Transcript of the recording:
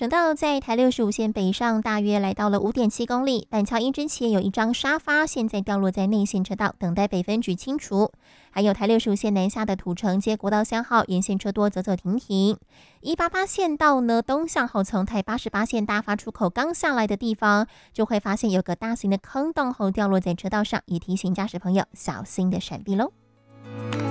省道在台65线北上，大约来到了5.7公里。板桥英之前有一张沙发，现在掉落在内线车道，等待北分局清除。还有台65线南下的土城街国道3号沿线车多，走走停停。188线道呢，东向后从台88线大发出口刚下来的地方，就会发现有个大型的坑洞后掉落在车道上，也提醒驾驶朋友小心的闪避喽。